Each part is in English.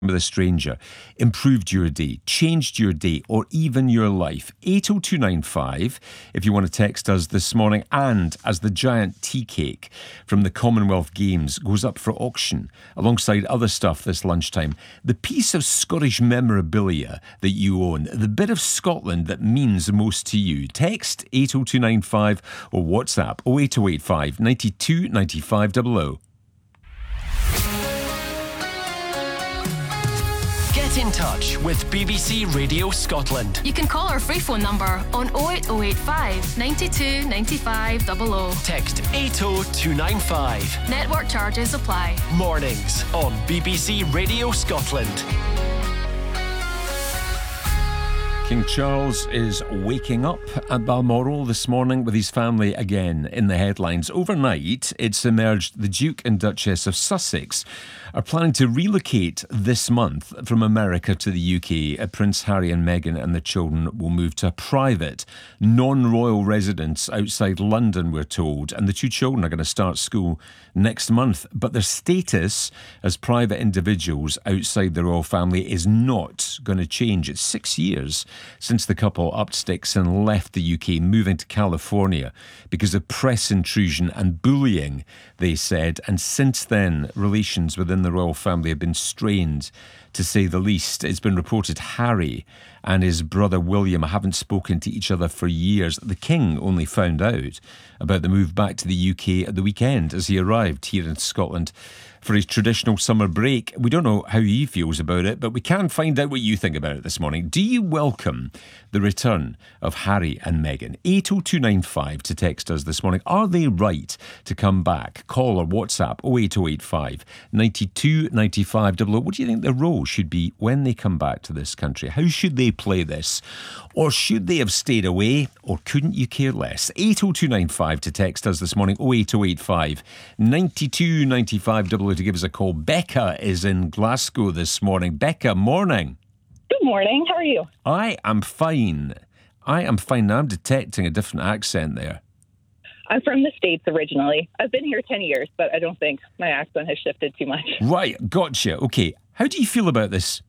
with a stranger improved your day, changed your day, or even your life. 80295 if you want to text us this morning. And as the giant tea cake from the Commonwealth Games goes up for auction alongside other stuff this lunchtime, the piece of Scottish memorabilia that you own, the bit of Scotland that means most to you, text 80295 or WhatsApp 08085 92 95 00. Get in touch with BBC Radio Scotland. You can call our free phone number on 08085 92 95 00. Text 80295. Network charges apply. Mornings on BBC Radio Scotland. King Charles is waking up at Balmoral this morning with his family again in the headlines. Overnight, it's emerged the Duke and Duchess of Sussex are planning to relocate this month from America to the UK. Prince Harry and Meghan and the children will move to a private, non-royal residence outside London, we're told. And the two children are going to start school next month. But their status as private individuals outside the royal family is not going to change. It's 6 years since the couple upped sticks and left the UK, moving to California because of press intrusion and bullying, they said. And since then, relations within the royal family have been strained, to say the least. It's been reported Harry and his brother William haven't spoken to each other for years. The King only found out about the move back to the UK at the weekend as he arrived here in Scotland for his traditional summer break. We don't know how he feels about it, but we can find out what you think about it this morning. Do you welcome the return of Harry and Meghan? 80295 to text us this morning. Are they right to come back? Call or WhatsApp 08085 92 95 00. What do you think their role should be when they come back to this country? How should they play this? Or should they have stayed away? Or couldn't you care less? 80295 to text us this morning. 08085 92 95 00 to give us a call. Becca is in Glasgow this morning. Becca, morning. Good morning. How are you? I am fine. I'm detecting a different accent there. I'm from the States originally. I've been here 10 years, but I don't think my accent has shifted too much. Right, gotcha. Okay, how do you feel about this?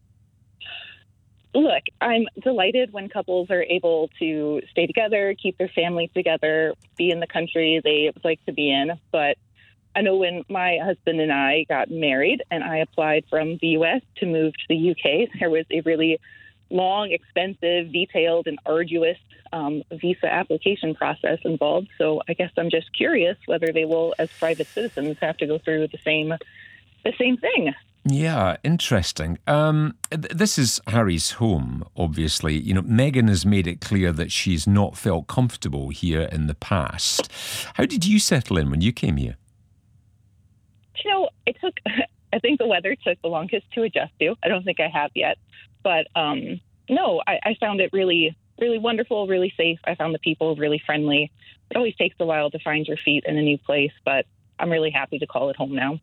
Look, I'm delighted when couples are able to stay together, keep their families together, be in the country they like to be in. But I know when my husband and I got married and I applied from the U.S. to move to the UK, there was a really long, expensive, detailed, and arduous visa application process involved. So I guess I'm just curious whether they will, as private citizens, have to go through the same thing. Yeah, interesting. This is Harry's home, obviously. You know, Meghan has made it clear that she's not felt comfortable here in the past. How did you settle in when you came here? You know, I think the weather took the longest to adjust to. I don't think I have yet. But no, I found it really, really wonderful, really safe. I found the people really friendly. It always takes a while to find your feet in a new place, but I'm really happy to call it home now.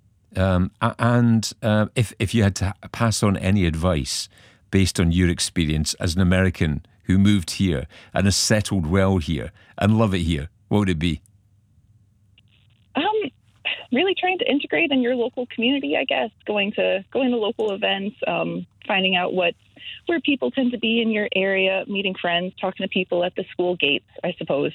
If you had to pass on any advice based on your experience as an American who moved here and has settled well here and love it here, what would it be? Really trying to integrate in your local community, I guess, going to local events, finding out where people tend to be in your area, meeting friends, talking to people at the school gates, I suppose.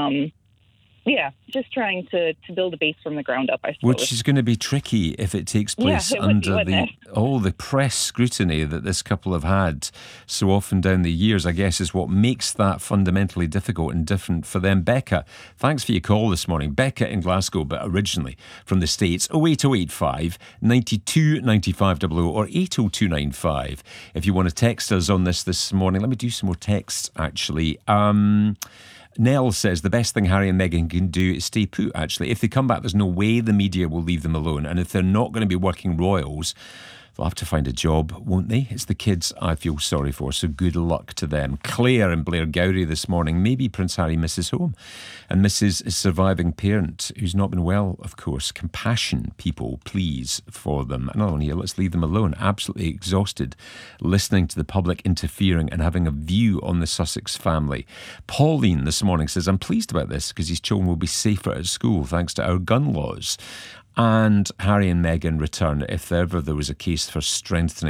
Just trying to build a base from the ground up, I suppose. Which is going to be tricky if it takes place under all the press scrutiny that this couple have had so often down the years, I guess, is what makes that fundamentally difficult and different for them. Becca, thanks for your call this morning. Becca in Glasgow, but originally from the States. 08085 92 95 00 or 80295 if you want to text us on this morning. Let me do some more texts, actually. Nell says the best thing Harry and Meghan can do is stay put, actually. If they come back, there's no way the media will leave them alone. And if they're not going to be working royals, they'll have to find a job, won't they? It's the kids I feel sorry for, so good luck to them. Claire and Blair Gowrie this morning. Maybe Prince Harry misses home and misses his surviving parent, who's not been well, of course. Compassion, people, please, for them. Another one here, let's leave them alone. Absolutely exhausted listening to the public interfering and having a view on the Sussex family. Pauline this morning says, I'm pleased about this because his children will be safer at school thanks to our gun laws. And Harry and Meghan return if ever there was a case for strengthening